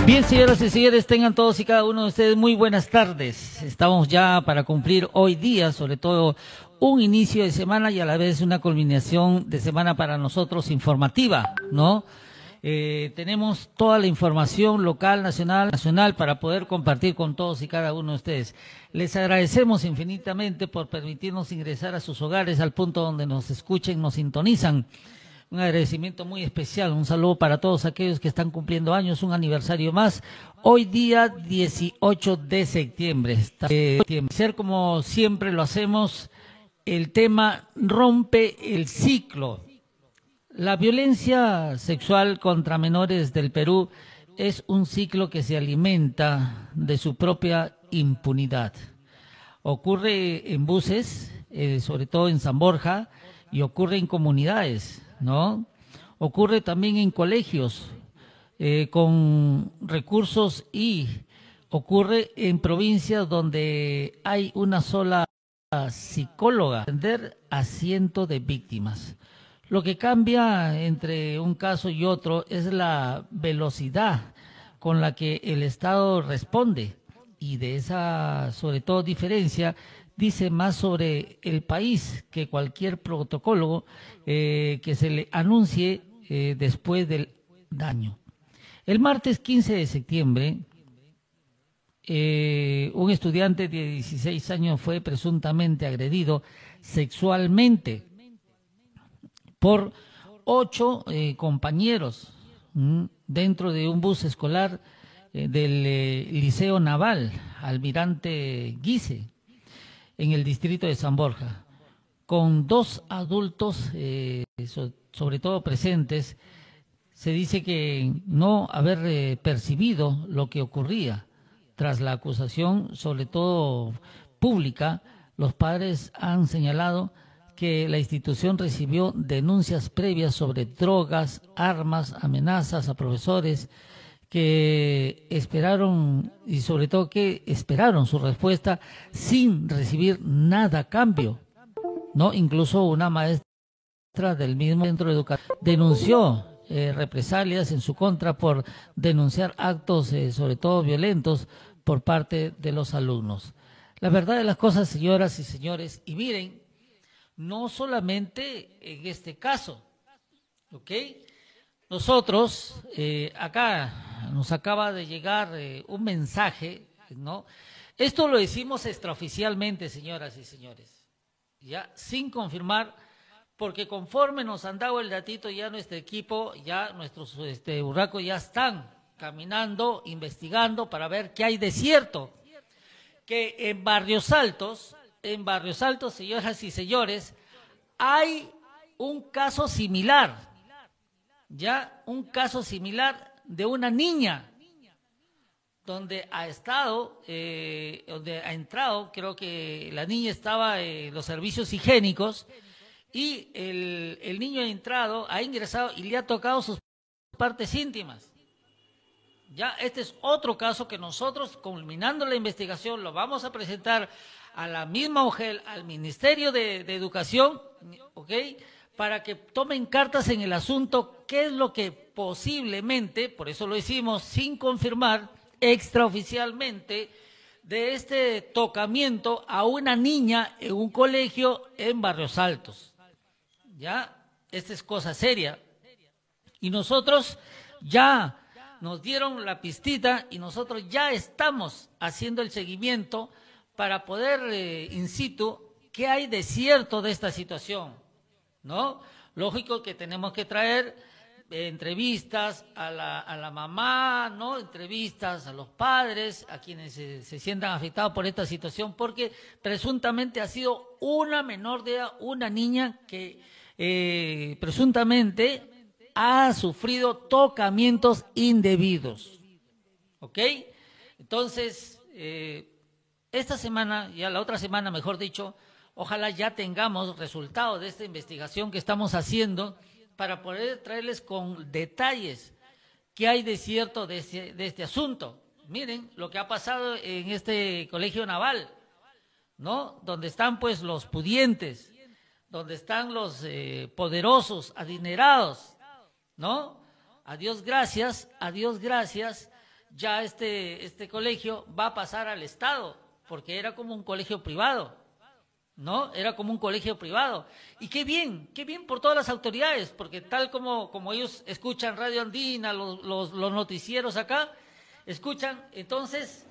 Bien, señoras y señores, tengan todos y cada uno de ustedes muy buenas tardes. Estamos ya para cumplir hoy día, sobre todo, un inicio de semana y a la vez una culminación de semana para nosotros informativa, ¿no? Tenemos toda la información local, nacional para poder compartir con todos y cada uno de ustedes. Les agradecemos infinitamente por permitirnos ingresar a sus hogares al punto donde nos escuchen, nos sintonizan. Un agradecimiento muy especial, un saludo para todos aquellos que están cumpliendo años, un aniversario más. Hoy día 18 de septiembre. Ser como siempre lo hacemos, el tema rompe el ciclo. La violencia sexual contra menores del Perú es un ciclo que se alimenta de su propia impunidad. Ocurre en buses, sobre todo en San Borja, y ocurre en comunidades, ¿no? Ocurre también en colegios con recursos y ocurre en provincias donde hay una sola psicóloga atender a cientos de víctimas. Lo que cambia entre un caso y otro es la velocidad con la que el Estado responde y de esa, sobre todo, diferencia dice más sobre el país que cualquier protocolo que se le anuncie después del daño. El martes 15 de septiembre, un estudiante de 16 años fue presuntamente agredido sexualmente por 8 compañeros dentro de un bus escolar del Liceo Naval Almirante Guise, en el distrito de San Borja, con 2 adultos, sobre todo presentes. Se dice que no haber percibido lo que ocurría. Tras la acusación, sobre todo pública, los padres han señalado que la institución recibió denuncias previas sobre drogas, armas, amenazas a profesores que esperaron y sobre todo que esperaron su respuesta sin recibir nada a cambio, ¿no? Incluso una maestra del mismo centro educativo denunció represalias en su contra por denunciar actos sobre todo violentos por parte de los alumnos. La verdad de las cosas, señoras y señores, y miren, no solamente en este caso, ¿ok? Nosotros, acá nos acaba de llegar un mensaje, ¿no? Esto lo decimos extraoficialmente, señoras y señores, ya sin confirmar, porque conforme nos han dado el datito, ya nuestro equipo, ya nuestros burracos ya están caminando, investigando para ver qué hay de cierto, que en Barrios Altos, señoras y señores, hay un caso similar, ya un caso similar de una niña donde ha estado, donde ha entrado, creo que la niña estaba en los servicios higiénicos y el niño ha ingresado y le ha tocado sus partes íntimas. Ya este es otro caso que nosotros, culminando la investigación, lo vamos a presentar a la misma OGEL, al Ministerio de Educación, ¿ok?, para que tomen cartas en el asunto, qué es lo que posiblemente, por eso lo hicimos sin confirmar, extraoficialmente, de este tocamiento a una niña en un colegio en Barrios Altos. Ya, esta es cosa seria. Y nosotros ya nos dieron la pistita y nosotros ya estamos haciendo el seguimiento para poder, in situ, qué hay de cierto de esta situación, ¿no? Lógico que tenemos que traer entrevistas a la mamá, ¿no? Entrevistas a los padres, a quienes se sientan afectados por esta situación, porque presuntamente ha sido una menor de edad, una niña que presuntamente ha sufrido tocamientos indebidos, ¿ok? Entonces, esta semana, ya la otra semana, mejor dicho, ojalá ya tengamos resultados de esta investigación que estamos haciendo para poder traerles con detalles qué hay de cierto de este asunto. Miren lo que ha pasado en este colegio naval, ¿no? Donde están pues los pudientes, donde están los poderosos, adinerados, ¿no? A Dios gracias, ya este colegio va a pasar al Estado, porque era como un colegio privado, ¿no? Era como un colegio privado. Y qué bien por todas las autoridades, porque tal como ellos escuchan Radio Andina, los noticieros acá, escuchan, entonces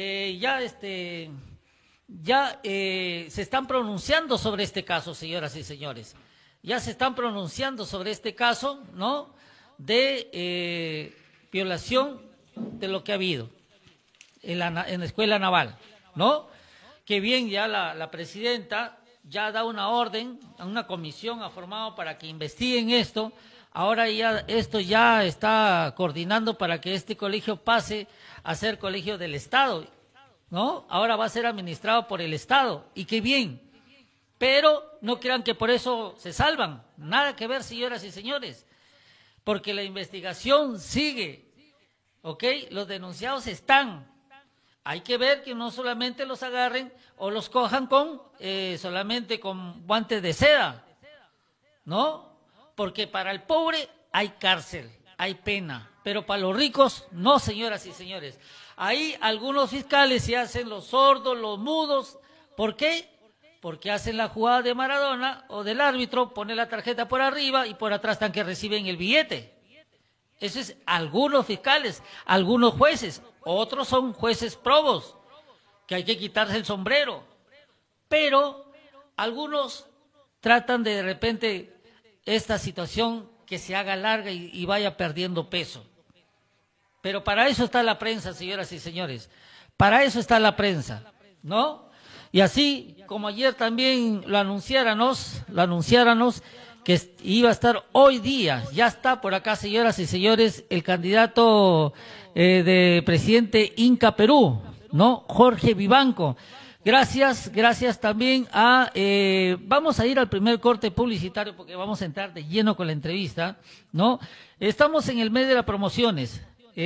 se están pronunciando sobre este caso, señoras y señores. Ya se están pronunciando sobre este caso, ¿no? De violación de lo que ha habido en la escuela naval, ¿no? Que bien, ya la presidenta ya da una orden, una comisión ha formado para que investiguen esto. Ahora ya esto ya está coordinando para que este colegio pase a ser colegio del Estado, ¿no? Ahora va a ser administrado por el Estado, y qué bien. Pero no crean que por eso se salvan. Nada que ver, señoras y señores, porque la investigación sigue, ¿ok? Los denunciados están. Hay que ver que no solamente los agarren o los cojan solamente con guantes de seda, ¿no? Porque para el pobre hay cárcel, hay pena, pero para los ricos no, señoras y señores. Ahí algunos fiscales se hacen los sordos, los mudos. ¿Por qué? Porque hacen la jugada de Maradona o del árbitro, pone la tarjeta por arriba y por atrás están que reciben el billete. Eso es algunos fiscales, algunos jueces, otros son jueces probos, que hay que quitarse el sombrero. Pero algunos tratan de repente esta situación que se haga larga y vaya perdiendo peso. Pero para eso está la prensa, señoras y señores. Para eso está la prensa, ¿no? Y así como ayer también lo anunciáramos que iba a estar hoy día, ya está por acá, señoras y señores, el candidato de presidente Inca Perú, ¿no? Jorge Vivanco. Gracias también vamos a ir al primer corte publicitario porque vamos a entrar de lleno con la entrevista, ¿no? Estamos en el mes de las promociones.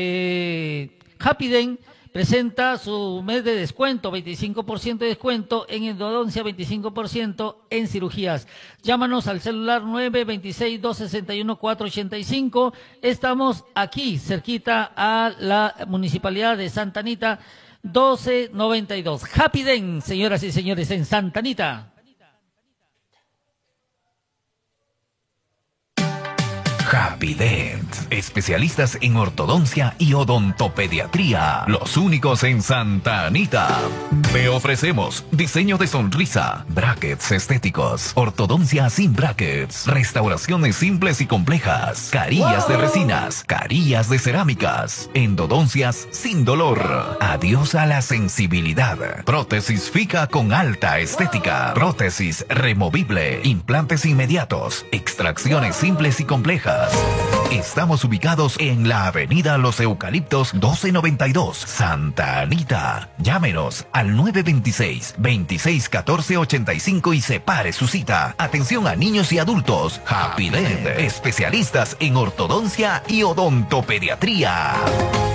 Happy Day presenta su mes de descuento, 25% de descuento en endodoncia, 25% en cirugías. Llámanos al celular 926-261-485. Estamos aquí, cerquita a la Municipalidad de Santa Anita, 1292. Happy Day, señoras y señores, en Santa Anita. Happy Dent, especialistas en ortodoncia y odontopediatría, los únicos en Santa Anita. Te ofrecemos diseño de sonrisa, brackets estéticos, ortodoncia sin brackets, restauraciones simples y complejas, carillas de resinas, carillas de cerámicas, endodoncias sin dolor, adiós a la sensibilidad, prótesis fija con alta estética, prótesis removible, implantes inmediatos, extracciones simples y complejas. Estamos ubicados en la avenida Los Eucaliptos 1292, Santa Anita. Llámenos al 926-2614-85 y separe su cita. Atención a niños y adultos. Happy Dent, especialistas en ortodoncia y odontopediatría.